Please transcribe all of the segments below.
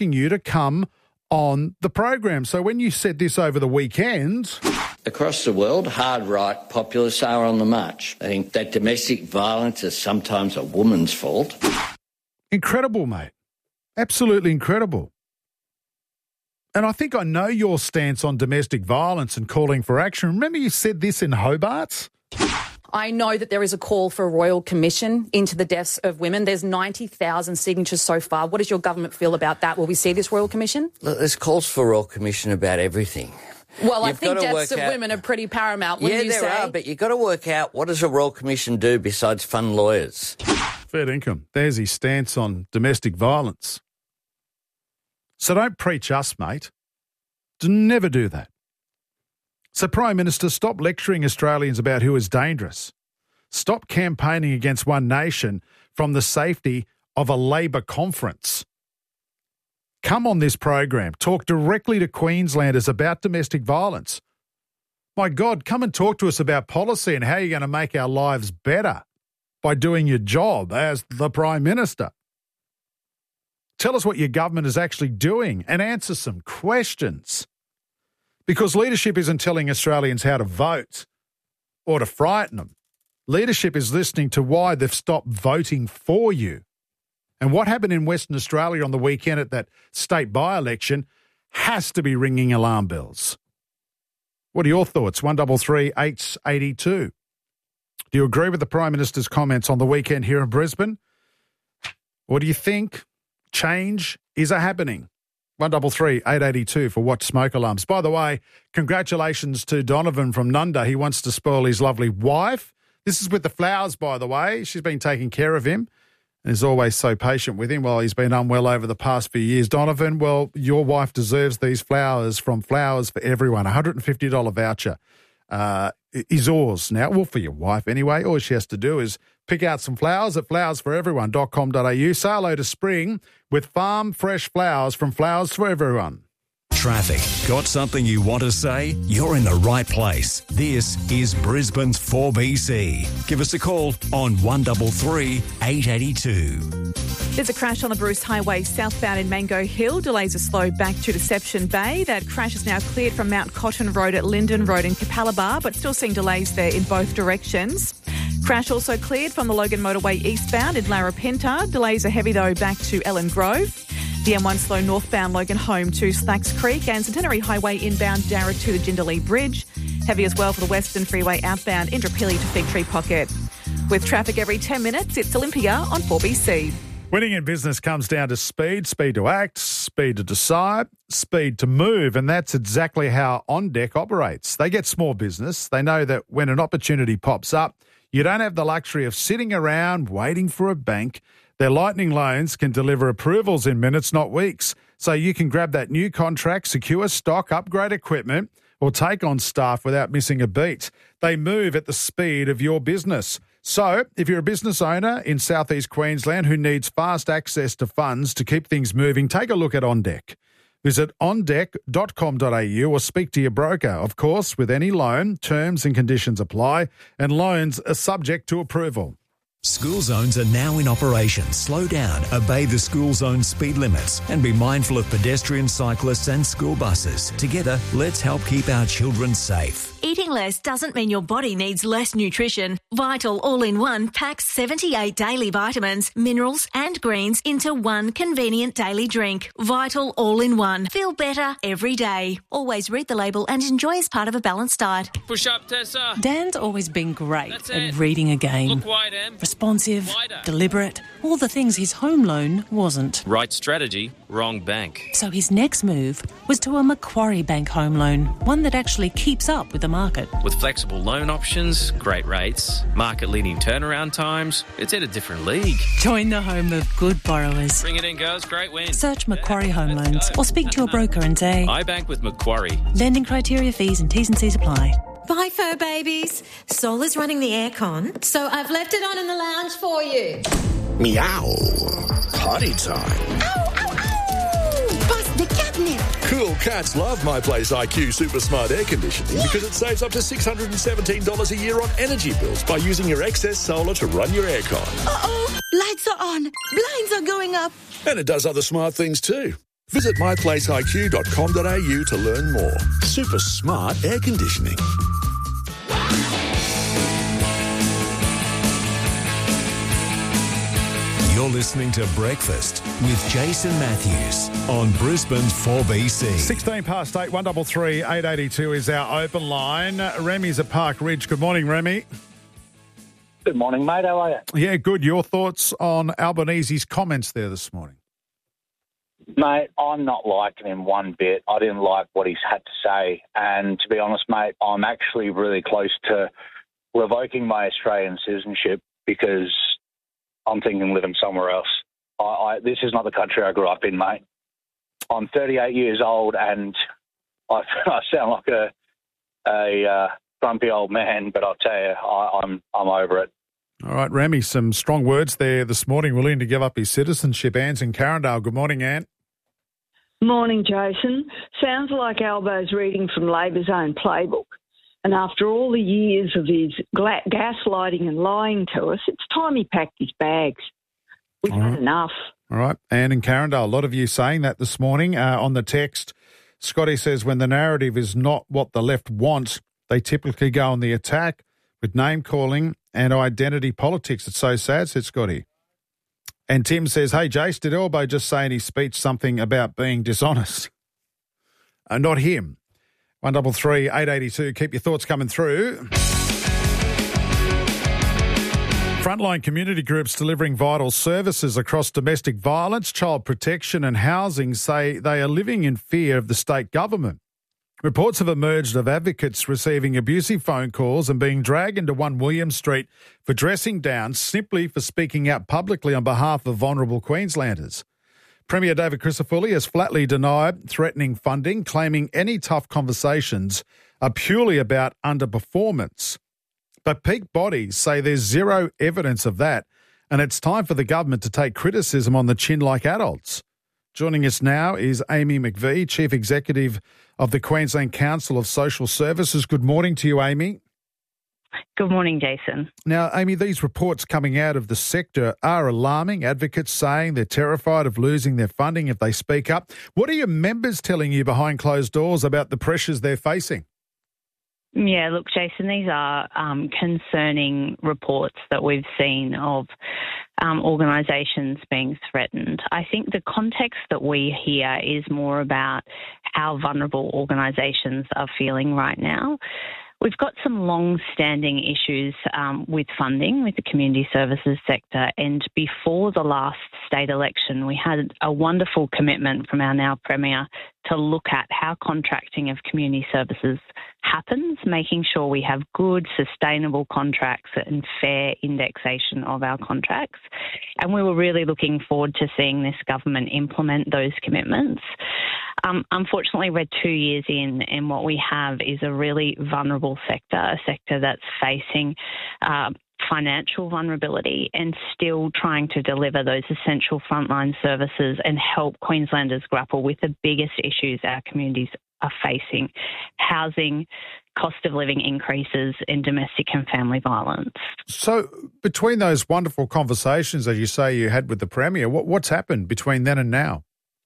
asking you to come on the program. So when you said this over the weekend... Across the world, hard-right populists are on the march. They think that domestic violence is sometimes a woman's fault. Incredible, mate. Absolutely incredible. And I think I know your stance on domestic violence and calling for action. Remember you said this in Hobart? I know that there is a call for a royal commission into the deaths of women. There's 90,000 signatures so far. What does your government feel about that? Will we see this royal commission? Look, there's calls for a royal commission about everything. Well, I think deaths of women are pretty paramount, wouldn't you say? Yeah, there are, but you've got to work out what does a royal commission do besides fund lawyers? Fair income. There's his stance on domestic violence. So don't preach us, mate. Never do that. So, Prime Minister, stop lecturing Australians about who is dangerous. Stop campaigning against one nation from the safety of a Labor conference. Come on this program. Talk directly to Queenslanders about domestic violence. My God, come and talk to us about policy and how you're going to make our lives better by doing your job as the Prime Minister. Tell us what your government is actually doing and answer some questions. Because leadership isn't telling Australians how to vote or to frighten them. Leadership is listening to why they've stopped voting for you. And what happened in Western Australia on the weekend at that state by-election has to be ringing alarm bells. What are your thoughts? 133 882. Do you agree with the Prime Minister's comments on the weekend here in Brisbane? Or do you think change is happening? 133 882 for Watch Smoke Alarms. By the way, congratulations to Donovan from Nunda. He wants to spoil his lovely wife. This is with the flowers, by the way. She's been taking care of him and is always so patient with him while he's been unwell over the past few years. Donovan, well, your wife deserves these flowers from Flowers for Everyone. $150 voucher is yours now. Well, for your wife anyway. All she has to do is pick out some flowers at flowersforeveryone.com.au. Say hello to spring with farm fresh flowers from Flowers for Everyone. Traffic. Got something you want to say? You're in the right place. This is Brisbane's 4BC. Give us a call on 133 882. There's a crash on the Bruce Highway southbound in Mango Hill. Delays are slow back to Deception Bay. That crash is now cleared from Mount Cotton Road at Linden Road in Capalaba, but still seeing delays there in both directions. Crash also cleared from the Logan Motorway eastbound in Larapinta. Delays are heavy though back to Ellen Grove. The M1 slow northbound Logan Home to Slacks Creek and Centenary Highway inbound Darra to the Jindalee Bridge. Heavy as well for the Western Freeway outbound Indooroopilly to Fig Tree Pocket. With traffic every 10 minutes, it's Olympia on 4BC. Winning in business comes down to speed to act, speed to decide, speed to move, and that's exactly how OnDeck operates. They get small business. They know that when an opportunity pops up, you don't have the luxury of sitting around waiting for a bank. Their Lightning loans can deliver approvals in minutes, not weeks. So you can grab that new contract, secure stock, upgrade equipment, or take on staff without missing a beat. They move at the speed of your business. So if you're a business owner in southeast Queensland who needs fast access to funds to keep things moving, take a look at OnDeck. Visit ondeck.com.au or speak to your broker. Of course, with any loan, terms and conditions apply, and loans are subject to approval. School zones are now in operation. Slow down, obey the school zone speed limits, and be mindful of pedestrians, cyclists and school buses. Together, let's help keep our children safe. Eating less doesn't mean your body needs less nutrition. Vital All-in-One packs 78 daily vitamins, minerals and greens into one convenient daily drink. Vital All-in-One. Feel better every day. Always read the label and enjoy as part of a balanced diet. Push up, Tessa. Dan's always been great at reading a game. Look wide, Em. Responsive, Wider. deliberate, all the things his home loan wasn't. Right strategy, wrong bank. So his next move was to a Macquarie Bank home loan, one that actually keeps up with the market. With flexible loan options, great rates, market-leading turnaround times, it's in a different league. Join the home of good borrowers. Bring it in, girls. Great win. Search Macquarie Home Loans or speak to your broker and say, I bank with Macquarie. lending criteria, fees and T's and C's apply. Bye, fur babies. Sol is running the aircon, so I've left it on in the lounge for you. Meow. Potty time. Ow, ow, ow! Bust the catnip. Cool cats love My Place IQ Super Smart Air Conditioning because it saves up to $617 a year on energy bills by using your excess solar to run your aircon. Uh-oh. Lights are on. Blinds are going up. And it does other smart things too. Visit myplaceiq.com.au to learn more. Super smart air conditioning. You're listening to Breakfast with Jason Matthews on Brisbane's 4BC. 16 past 8, 133 882 is our open line. Remy's at Park Ridge. Good morning, Remy. Good morning, mate. How are you? Yeah, good. Your thoughts on Albanese's comments there this morning? Mate, I'm not liking him one bit. I didn't like what he's had to say. And to be honest, mate, I'm actually really close to revoking my Australian citizenship because I'm thinking living somewhere else. This is not the country I grew up in, mate. I'm 38 years old and I sound like a grumpy old man, but I'll tell you, I'm over it. All right, Remy, some strong words there this morning, willing to give up his citizenship. Anne's in Carindale. Good morning, Anne. Morning, Jason. Sounds like Albo's reading from Labor's own playbook. And after all the years of his gaslighting and lying to us, it's time he packed his bags. We've had enough. All right, Anne in Carindale, a lot of you saying that this morning on the text. Scotty says when the narrative is not what the left wants, they typically go on the attack with name-calling and identity politics. It's so sad, said Scotty. And Tim says, hey, Jace, did Albo just say in his speech something about being dishonest? Not him. 133 882. Keep your thoughts coming through. Frontline community groups delivering vital services across domestic violence, child protection and housing say they are living in fear of the state government. Reports have emerged of advocates receiving abusive phone calls and being dragged into 1 William Street for dressing down simply for speaking out publicly on behalf of vulnerable Queenslanders. Premier David Crisafulli has flatly denied threatening funding, claiming any tough conversations are purely about underperformance. But peak bodies say there's zero evidence of that, and it's time for the government to take criticism on the chin like adults. Joining us now is Amy McVie, Chief Executive of the Queensland Council of Social Services. Good morning to you, Amy. Good morning, Jason. Now, Amy, these reports coming out of the sector are alarming. Advocates saying they're terrified of losing their funding if they speak up. What are your members telling you behind closed doors about the pressures they're facing? Yeah, look, Jason, these are concerning reports that we've seen of organisations being threatened. I think the context that we hear is more about how vulnerable organisations are feeling right now. We've got some long-standing issues with funding with the community services sector, and before the last state election, we had a wonderful commitment from our now Premier to look at how contracting of community services happens, making sure we have good, sustainable contracts and fair indexation of our contracts. And we were really looking forward to seeing this government implement those commitments. Unfortunately, we're 2 years in, and what we have is a really vulnerable sector, a sector that's facing financial vulnerability and still trying to deliver those essential frontline services and help Queenslanders grapple with the biggest issues our communities are facing: housing, cost of living increases, and domestic and family violence. So between those wonderful conversations, as you say, you had with the Premier, what's happened between then and now?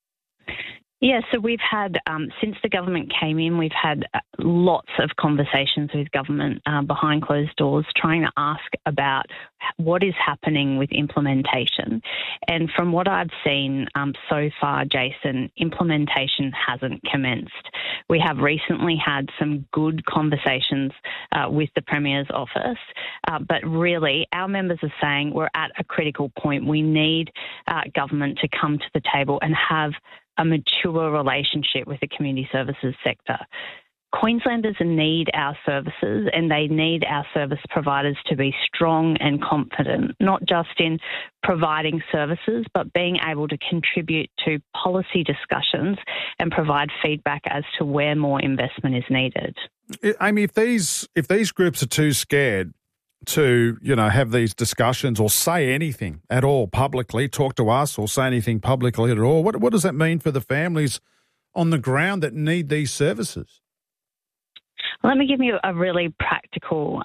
Yeah, so we've had, since the government came in, we've had lots of conversations with government behind closed doors, trying to ask about what is happening with implementation. And from what I've seen so far, Jason, implementation hasn't commenced. We have recently had some good conversations with the Premier's office, but really our members are saying we're at a critical point. We need government to come to the table and have a mature relationship with the community services sector. Queenslanders need our services, and they need our service providers to be strong and confident, not just in providing services, but being able to contribute to policy discussions and provide feedback as to where more investment is needed. Amy, if these groups are too scared to, have these discussions or say anything at all publicly, talk to us or say anything publicly at all, what does that mean for the families on the ground that need these services? Let me give you a really practical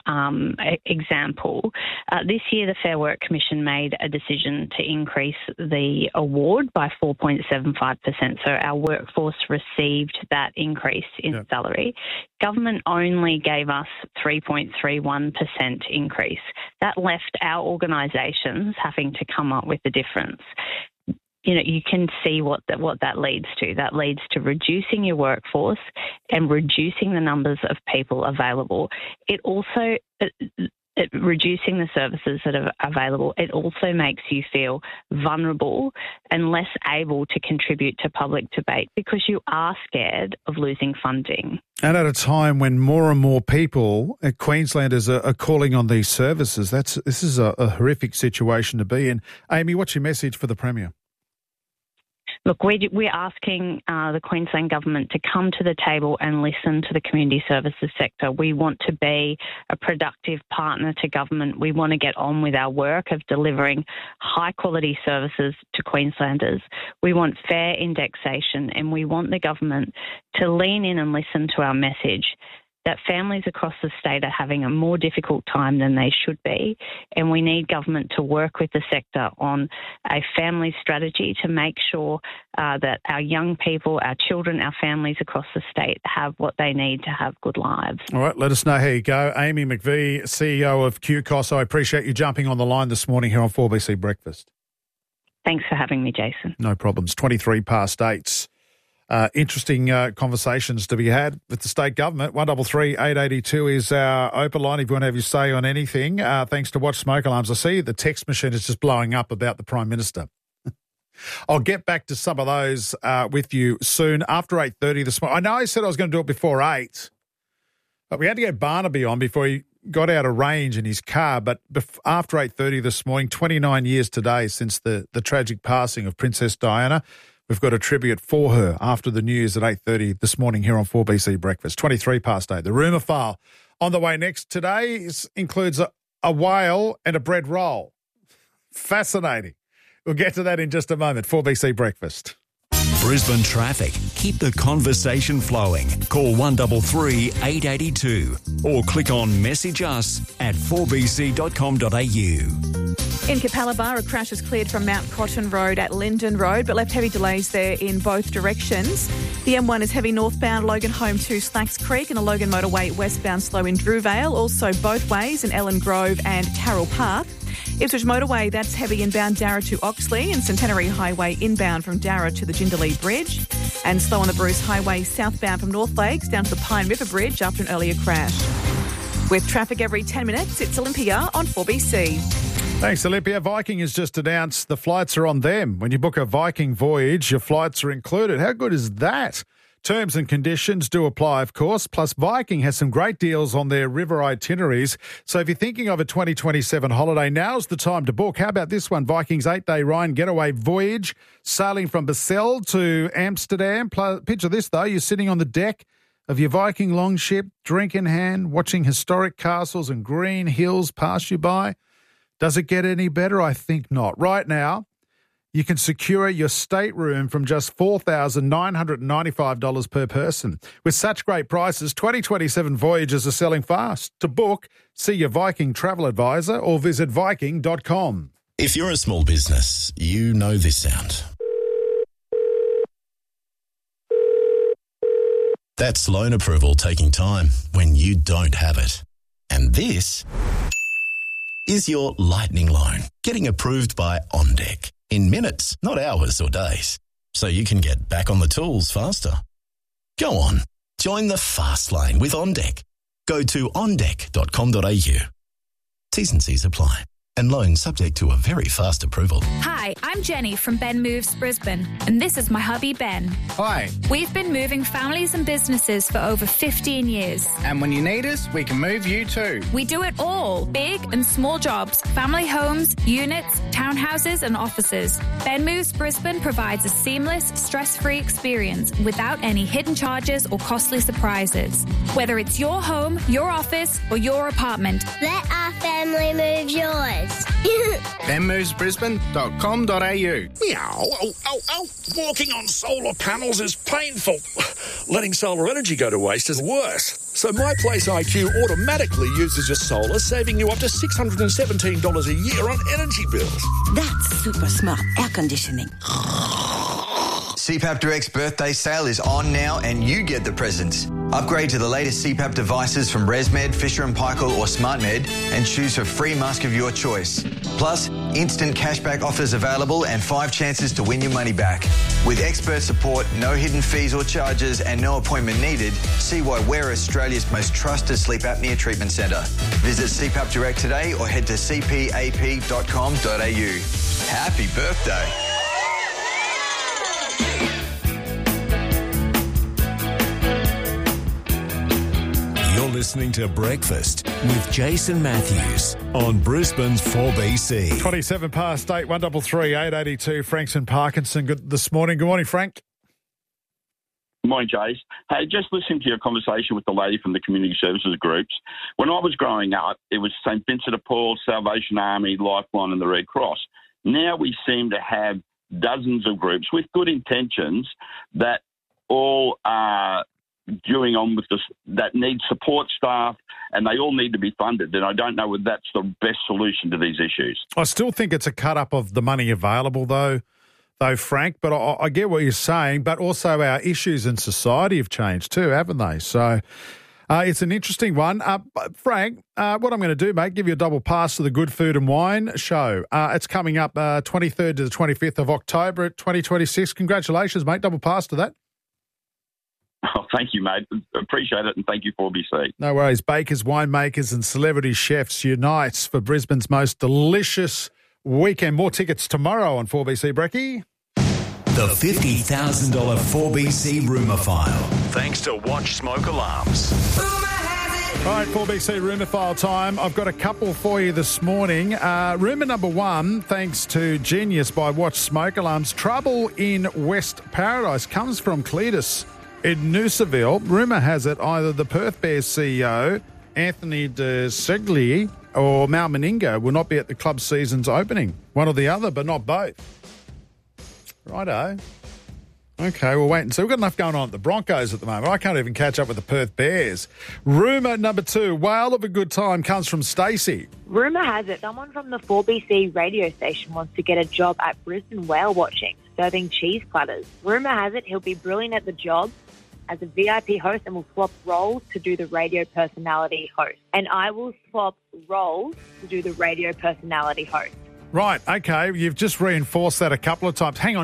example. This year, the Fair Work Commission made a decision to increase the award by 4.75%. So our workforce received that increase in salary. Government only gave us 3.31% increase. That left our organisations having to come up with the difference. You know, you can see what that leads to. That leads to reducing your workforce and reducing the numbers of people available. It also, reducing the services that are available, it also makes you feel vulnerable and less able to contribute to public debate because you are scared of losing funding. And at a time when more and more people, Queenslanders, are calling on these services, this is a horrific situation to be in. Amy, what's your message for the Premier? Look, we're asking the Queensland Government to come to the table and listen to the community services sector. We want to be a productive partner to government. We want to get on with our work of delivering high-quality services to Queenslanders. We want fair indexation, and we want the government to lean in and listen to our message that families across the state are having a more difficult time than they should be, and we need government to work with the sector on a family strategy to make sure that our young people, our children, our families across the state have what they need to have good lives. All right, let us know how you go. Amy McVie, CEO of QCOS, I appreciate you jumping on the line this morning here on 4BC Breakfast. Thanks for having me, Jason. No problems. 23 past 8. Interesting conversations to be had with the state government. 133 882 is our open line if you want to have your say on anything. Thanks to Watch Smoke Alarms. I see the text machine is just blowing up about the Prime Minister. I'll get back to some of those with you soon after 8:30 this morning. I know I said I was going to do it before 8, but we had to get Barnaby on before he got out of range in his car. But after 8:30 this morning, 29 years today since the tragic passing of Princess Diana, we've got a tribute for her after the news at 8:30 this morning here on 4BC Breakfast. 23 past 8. The rumour file on the way next today includes a whale and a bread roll. Fascinating. We'll get to that in just a moment. 4BC Breakfast. Brisbane traffic. Keep the conversation flowing. Call 133 882 or click on Message Us at 4bc.com.au. In Capalaba, a crash is cleared from Mount Cotton Road at Linden Road, but left heavy delays there in both directions. The M1 is heavy northbound Logan Home to Slacks Creek, and a Logan motorway westbound slow in Drewvale. Also both ways in Ellen Grove and Carroll Park. Ipswich motorway, that's heavy inbound Darra to Oxley, and Centenary Highway inbound from Darra to the Jindalee Bridge. And slow on the Bruce Highway southbound from North Lakes down to the Pine River Bridge after an earlier crash. With traffic every 10 minutes, it's Olympia on 4BC. Thanks, Olympia. Viking has just announced the flights are on them. When you book a Viking voyage, your flights are included. How good is that? Terms and conditions do apply, of course. Plus, Viking has some great deals on their river itineraries. So if you're thinking of a 2027 holiday, now's the time to book. How about this one? Viking's 8-day Rhine getaway voyage, sailing from Basel to Amsterdam. Picture this, though. You're sitting on the deck of your Viking longship, drink in hand, watching historic castles and green hills pass you by. Does it get any better? I think not. Right now, you can secure your stateroom from just $4,995 per person. With such great prices, 2027 voyages are selling fast. To book, see your Viking travel advisor or visit Viking.com. If you're a small business, you know this sound. That's loan approval taking time when you don't have it. And this is your lightning loan getting approved by OnDeck. In minutes, not hours or days, so you can get back on the tools faster. Go on, join the fast lane with OnDeck. Go to ondeck.com.au. T's and C's apply. And loan subject to a very fast approval. Hi, I'm Jenny from Ben Moves Brisbane, and this is my hubby Ben. Hi. We've been moving families and businesses for over 15 years. And when you need us, we can move you too. We do it all, big and small jobs, family homes, units, townhouses and offices. Ben Moves Brisbane provides a seamless, stress-free experience without any hidden charges or costly surprises. Whether it's your home, your office or your apartment, let our family move yours. benmovesbrisbane.com.au. Meow. Oh. Walking on solar panels is painful. Letting solar energy go to waste is worse. So My Place IQ automatically uses your solar, saving you up to $617 a year on energy bills. That's super smart air conditioning. CPAP Direct's birthday sale is on now and you get the presents. Upgrade to the latest CPAP devices from ResMed, Fisher & Paykel or SmartMed and choose a free mask of your choice. Plus, instant cashback offers available and 5 chances to win your money back. With expert support, no hidden fees or charges and no appointment needed, see why we're Australia's most trusted sleep apnea treatment centre. Visit CPAP Direct today or head to cpap.com.au. Happy birthday. You're listening to Breakfast with Jason Matthews on Brisbane's 4BC. 27 past 8, 133 882. Franks and Parkinson this morning. Good morning, Frank. Good morning, Jace. Hey, just listening to your conversation with the lady from the community services groups. When I was growing up, it was St Vincent de Paul, Salvation Army, Lifeline and the Red Cross. Now we seem to have dozens of groups with good intentions that all are doing on with this, that need support staff, and they all need to be funded. And I don't know whether that's the best solution to these issues. I still think it's a cut-up of the money available, though, Frank, but I get what you're saying, but also our issues in society have changed too, haven't they? So it's an interesting one. Frank, what I'm going to do, mate, give you a double pass to the Good Food and Wine show. It's coming up 23rd to the 25th of October 2026. Congratulations, mate. Double pass to that. Oh, thank you, mate. Appreciate it, and thank you for BC. No worries. Bakers, winemakers and celebrity chefs unite for Brisbane's most delicious weekend. More tickets tomorrow on 4BC, Brecky. The $50,000 4BC rumour file. Thanks to Watch Smoke Alarms. All right, 4BC rumour file time. I've got a couple for you this morning. Rumour number one, thanks to Genius by Watch Smoke Alarms. Trouble in West Paradise comes from Cletus in Noosaville. Rumour has it either the Perth Bears CEO, Anthony De Segli, or Mal Meninga will not be at the club's season's opening. One or the other, but not both. Righto. Okay, we'll wait and see. We've got enough going on at the Broncos at the moment. I can't even catch up with the Perth Bears. Rumour number two, whale of a good time, comes from Stacey. Rumour has it someone from the 4BC radio station wants to get a job at Brisbane Whale Watching, serving cheese platters. Rumour has it he'll be brilliant at the job as a VIP host and will swap roles to do the radio personality host. And I will swap roles to do the radio personality host. Right, okay, you've just reinforced that a couple of times. Hang on,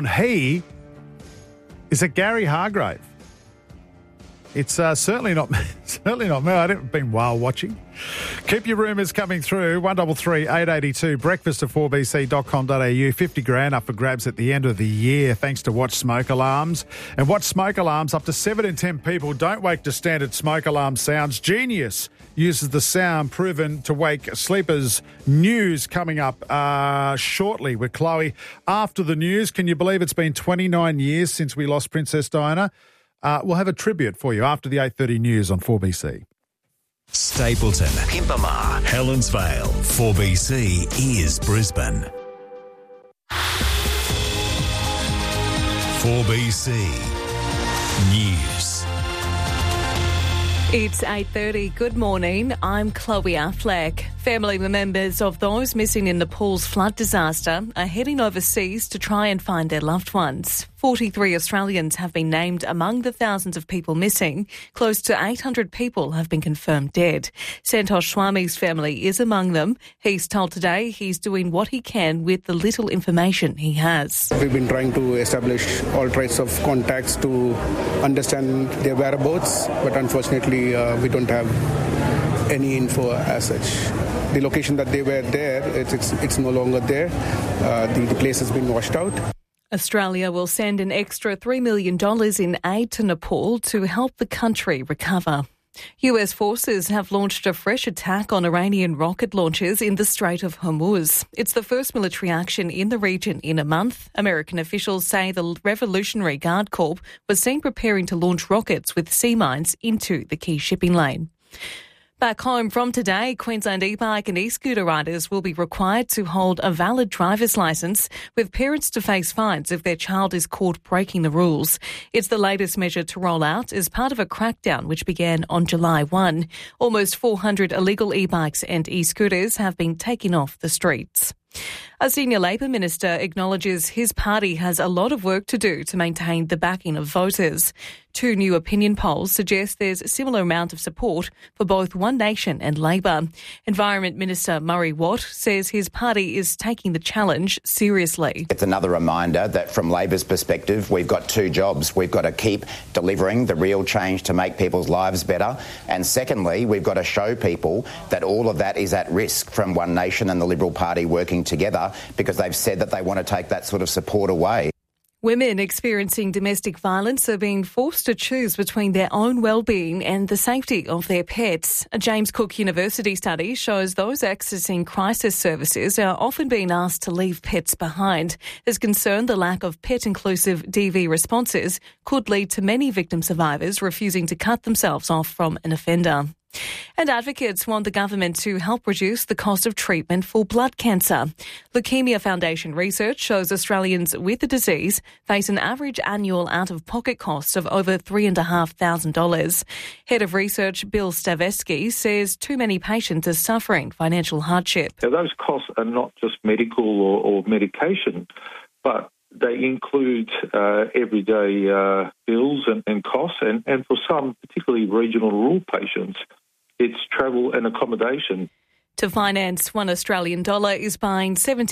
is it Gary Hargrave? It's certainly not me. I haven't been whale watching. Keep your rumours coming through. 133 882 breakfast at 4bc.com.au. 50 grand up for grabs at the end of the year thanks to Watch Smoke Alarms. And Watch Smoke Alarms, up to 7 in 10 people don't wake to standard smoke alarm sounds. Genius uses the sound proven to wake sleepers. News coming up shortly with Chloe. After the news, can you believe it's been 29 years since we lost Princess Diana? We'll have a tribute for you after the 8:30 news on 4BC. Stapleton, Pimpamar, Helensvale, 4BC is Brisbane. 4BC News. It's 8:30. Good morning. I'm Chloe Affleck. Family members of those missing in Nepal's flood disaster are heading overseas to try and find their loved ones. 43 Australians have been named among the thousands of people missing. Close to 800 people have been confirmed dead. Santosh Swami's family is among them. He's told Today he's doing what he can with the little information he has. We've been trying to establish all types of contacts to understand their whereabouts, but unfortunately we don't have any info as such. The location that they were there, it's no longer there. The place has been washed out. Australia will send an extra $3 million in aid to Nepal to help the country recover. US forces have launched a fresh attack on Iranian rocket launchers in the Strait of Hormuz. It's the first military action in the region in a month. American officials say the Revolutionary Guard Corps was seen preparing to launch rockets with sea mines into the key shipping lane. Back home from today, Queensland e-bike and e-scooter riders will be required to hold a valid driver's licence, with parents to face fines if their child is caught breaking the rules. It's the latest measure to roll out as part of a crackdown which began on July 1. Almost 400 illegal e-bikes and e-scooters have been taken off the streets. A senior Labor minister acknowledges his party has a lot of work to do to maintain the backing of voters. 2 new opinion polls suggest there's a similar amount of support for both One Nation and Labor. Environment Minister Murray Watt says his party is taking the challenge seriously. It's another reminder that from Labor's perspective, we've got 2 jobs. We've got to keep delivering the real change to make people's lives better. And secondly, we've got to show people that all of that is at risk from One Nation and the Liberal Party working together, because they've said that they want to take that sort of support away. Women experiencing domestic violence are being forced to choose between their own well-being and the safety of their pets. A James Cook University study shows those accessing crisis services are often being asked to leave pets behind. There's concern the lack of pet-inclusive DV responses could lead to many victim survivors refusing to cut themselves off from an offender. And advocates want the government to help reduce the cost of treatment for blood cancer. Leukemia Foundation research shows Australians with the disease face an average annual out-of-pocket cost of over $3,500. Head of Research Bill Stavesky says too many patients are suffering financial hardship. Now, those costs are not just medical or medication, but they include everyday bills and costs, and for some, particularly regional rural patients, it's travel and accommodation. To finance, $1 Australian is buying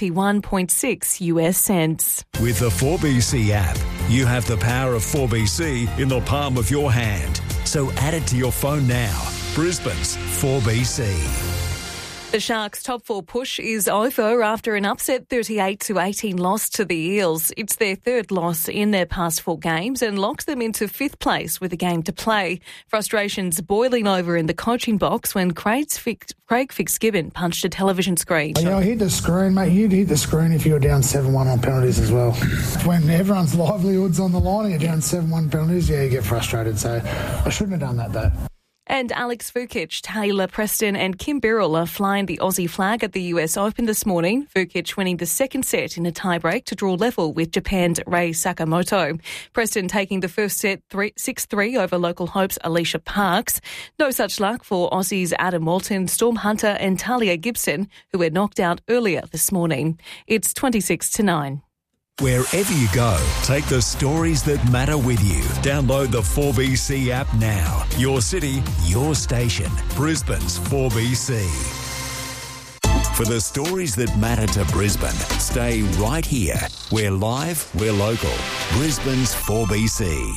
71.6 US cents. With the 4BC app, you have the power of 4BC in the palm of your hand. So add it to your phone now. Brisbane's 4BC. The Sharks' top 4 push is over after an upset 38-18 loss to the Eels. It's their 3rd loss in their past 4 games and locks them into 5th place with a game to play. Frustrations boiling over in the coaching box when Craig Fitzgibbon punched a television screen. Yeah, I hit the screen, mate. You'd hit the screen if you were down 7-1 on penalties as well. When everyone's livelihood's on the line and you're down 7-1 penalties, yeah, you get frustrated. So I shouldn't have done that, though. And Alex Vukic, Taylor Preston and Kim Birrell are flying the Aussie flag at the US Open this morning. Vukic winning the 2nd set in a tiebreak to draw level with Japan's Rei Sakamoto. Preston taking the first set 6-3 over local hopes Alicia Parks. No such luck for Aussies Adam Walton, Storm Hunter and Talia Gibson, who were knocked out earlier this morning. It's 26-9. Wherever you go, take the stories that matter with you. Download the 4BC app now. Your city, your station. Brisbane's 4BC. For the stories that matter to Brisbane, stay right here. We're live, we're local. Brisbane's 4BC.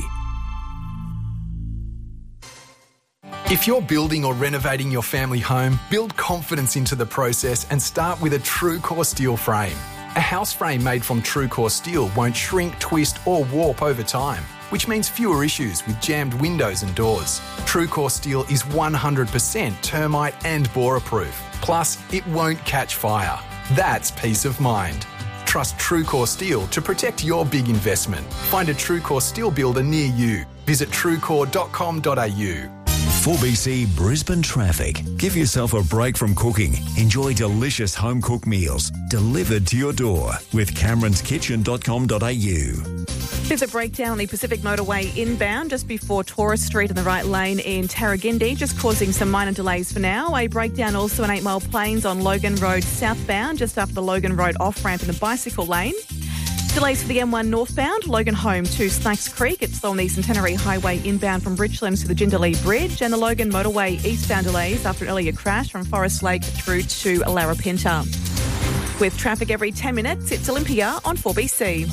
If you're building or renovating your family home, build confidence into the process and start with a TrueCore steel frame. A house frame made from TrueCore steel won't shrink, twist or warp over time, which means fewer issues with jammed windows and doors. TrueCore steel is 100% termite and borer proof. Plus, it won't catch fire. That's peace of mind. Trust TrueCore steel to protect your big investment. Find a TrueCore steel builder near you. Visit truecore.com.au. 4BC Brisbane traffic. Give yourself a break from cooking. Enjoy delicious home-cooked meals delivered to your door with cameronskitchen.com.au. There's a breakdown on the Pacific Motorway inbound just before Taurus Street in the right lane in Tarragindi, just causing some minor delays for now. A breakdown also on 8 Mile Plains on Logan Road southbound, just after the Logan Road off-ramp in the bicycle lane. Delays for the M1 northbound, Logan Home to Snakes Creek. It's on the Centenary Highway inbound from Richlands to the Jindalee Bridge, and the Logan Motorway eastbound delays after an earlier crash from Forest Lake through to Larapinta. With traffic every 10 minutes, it's Olympia on 4BC.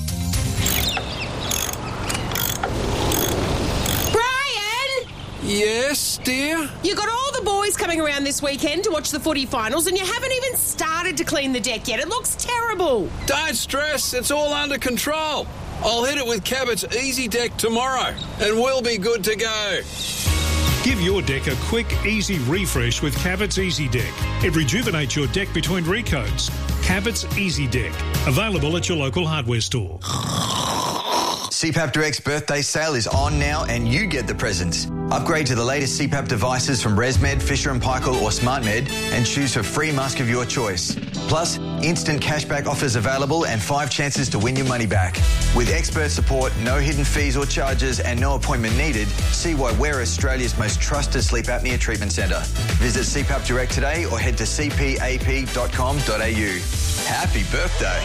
Yes, dear? You got all the boys coming around this weekend to watch the footy finals and you haven't even started to clean the deck yet. It looks terrible. Don't stress, it's all under control. I'll hit it with Cabot's Easy Deck tomorrow and we'll be good to go. Give your deck a quick, easy refresh with Cabot's Easy Deck. It rejuvenates your deck between recoats. Cabot's Easy Deck. Available at your local hardware store. CPAP Direct's birthday sale is on now and you get the presents. Upgrade to the latest CPAP devices from ResMed, Fisher & Paykel or SmartMed and choose a free mask of your choice. Plus, instant cashback offers available and 5 chances to win your money back. With expert support, no hidden fees or charges and no appointment needed, see why we're Australia's most trusted sleep apnea treatment centre. Visit CPAP Direct today or head to cpap.com.au. Happy birthday.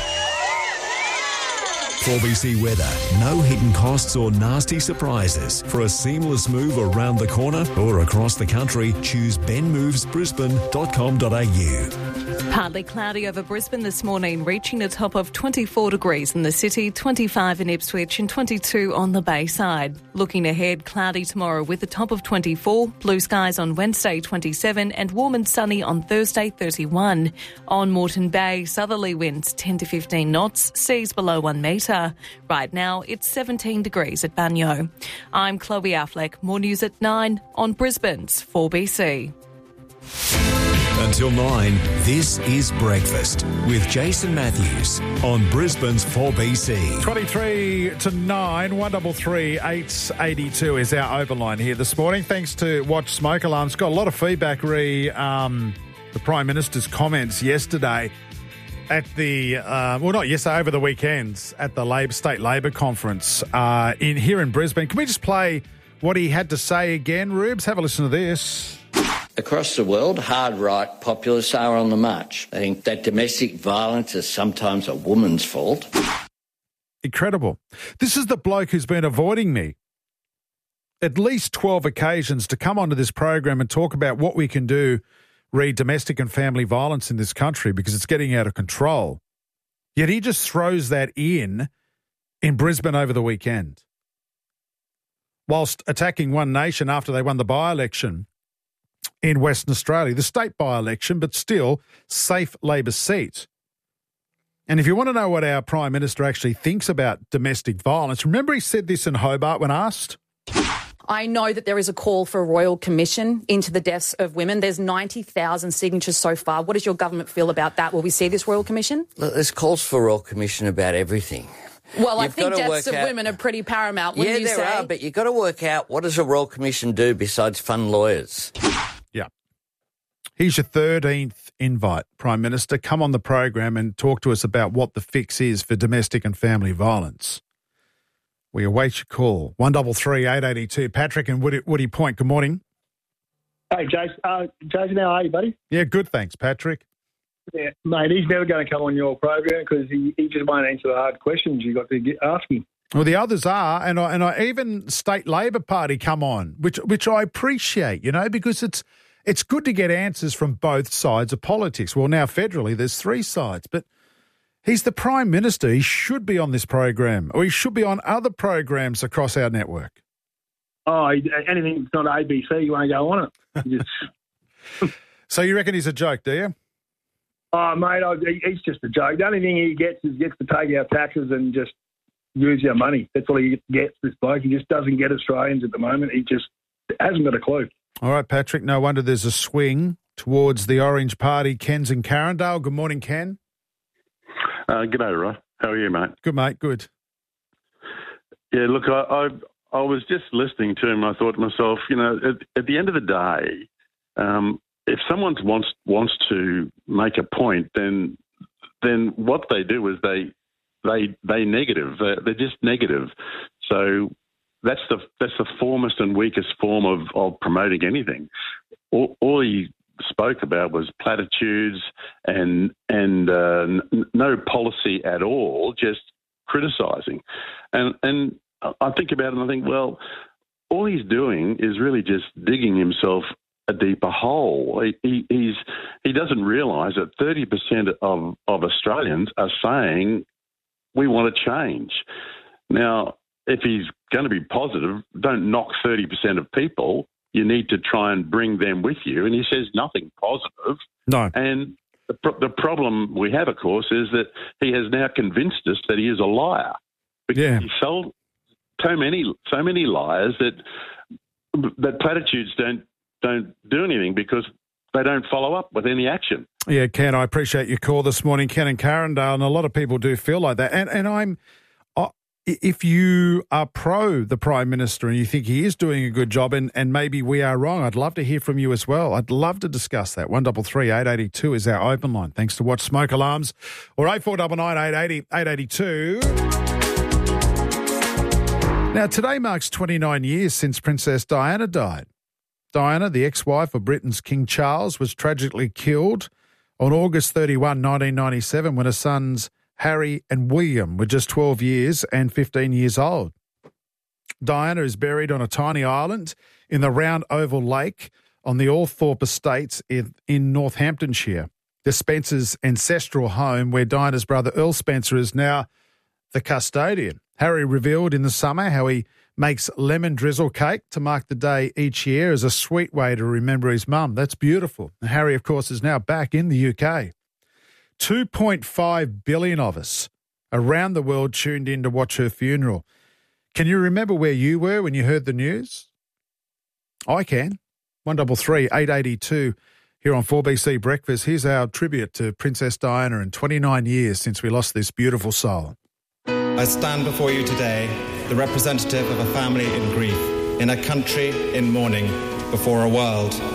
4BC weather. No hidden costs or nasty surprises. For a seamless move around the corner or across the country, choose benmovesbrisbane.com.au. Partly cloudy over Brisbane this morning, reaching a top of 24 degrees in the city, 25 in Ipswich and 22 on the Bayside. Looking ahead, cloudy tomorrow with a top of 24, blue skies on Wednesday 27 and warm and sunny on Thursday 31. On Moreton Bay, southerly winds 10 to 15 knots, seas below 1 metre. Right now, it's 17 degrees at Banyo. I'm Chloe Affleck. More news at 9 on Brisbane's 4BC. Until 9, this is Breakfast with Jason Matthews on Brisbane's 4BC. 23 to 9, 133 882 is our overline here this morning. Thanks to Watch Smoke Alarms. Got a lot of feedback the Prime Minister's comments yesterday at the, not yesterday, over the weekends at the State Labor Conference here in Brisbane. Can we just play what he had to say again, Rubes? Have a listen to this. Across the world, hard-right populists are on the march. I think that domestic violence is sometimes a woman's fault. Incredible. This is the bloke who's been avoiding me at least 12 occasions to come onto this program and talk about what we can do re domestic and family violence in this country because it's getting out of control. Yet he just throws that in Brisbane over the weekend, whilst attacking One Nation after they won the by-election in Western Australia, the state by-election, but still safe Labor seat. And if you want to know what our Prime Minister actually thinks about domestic violence, remember he said this in Hobart when asked? I know that there is a call for a royal commission into the deaths of women. There's 90,000 signatures so far. What does your government feel about that? Will we see this royal commission? Look, there's calls for a royal commission about everything. Well, I think deaths of women are pretty paramount, wouldn't you say? Yeah, there are, but you've got to work out what does a royal commission do besides fund lawyers? Yeah. Here's your 13th invite, Prime Minister. Come on the program and talk to us about what the fix is for domestic and family violence. We await your call. 133 882. Patrick and Woody Point, good morning. Hey, Jason, how are you, buddy? Yeah, good, thanks, Patrick. Yeah, mate, he's never going to come on your program because he just won't answer the hard questions you got to ask him. Well, the others are, and I even State Labor Party come on, which I appreciate, because it's good to get answers from both sides of politics. Well, now federally, there's 3 sides, but he's the Prime Minister. He should be on this program, or he should be on other programs across our network. Oh, anything that's not ABC, you won't go on it. So you reckon he's a joke, do you? Oh, mate, he's just a joke. The only thing he gets is to take our taxes and just use our money. That's all he gets, this bloke. He just doesn't get Australians at the moment. He just hasn't got a clue. All right, Patrick, no wonder there's a swing towards the Orange Party. Ken's in Carindale. Good morning, Ken. G'day, Roy. How are you, mate? Good, mate. Good. Yeah, look, I was just listening to him. I thought to myself, at the end of the day, if someone wants to make a point, then what they do is they negative. They're just negative. So that's the formest and weakest form of promoting anything. All he spoke about was platitudes and no policy at all, just criticising. And I think about it and I think, well, all he's doing is really just digging himself a deeper hole. He doesn't realise that 30% of Australians are saying we want to change. Now, if he's going to be positive, don't knock 30% of people. You need to try and bring them with you. And he says nothing positive. No. And the problem we have, of course, is that he has now convinced us that he is a liar. Because he sold so many liars that platitudes don't do anything because they don't follow up with any action. Yeah, Ken, I appreciate your call this morning, Ken and Carindale, and a lot of people do feel like that. And if you are pro the Prime Minister and you think he is doing a good job and maybe we are wrong, I'd love to hear from you as well. I'd love to discuss that. 133 882 is our open line. Thanks to Watch Smoke Alarms or 8499 880 882. Now, today marks 29 years since Princess Diana died. Diana, the ex-wife of Britain's King Charles, was tragically killed on August 31, 1997, when her sons Harry and William were just 12 years and 15 years old. Diana is buried on a tiny island in the Round Oval Lake on the Althorpe Estates in Northamptonshire, the Spencers' ancestral home, where Diana's brother Earl Spencer is now the custodian. Harry revealed in the summer how he makes lemon drizzle cake to mark the day each year as a sweet way to remember his mum. That's beautiful. And Harry, of course, is now back in the UK. 2.5 billion of us around the world tuned in to watch her funeral. Can you remember where you were when you heard the news? I can. 133 882 here on 4BC Breakfast. Here's our tribute to Princess Diana in 29 years since we lost this beautiful soul. I stand before you today, the representative of a family in grief, in a country in mourning, before a world